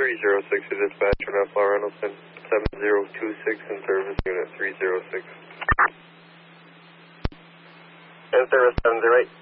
306 to dispatch on F. Reynoldston, 7026 in service, unit 306. In service 708.